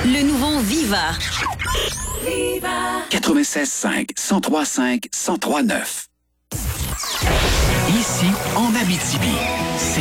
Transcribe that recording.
Le nouveau Viva. 96.5, 103.5, 103.9. Ici, en Abitibi, c'est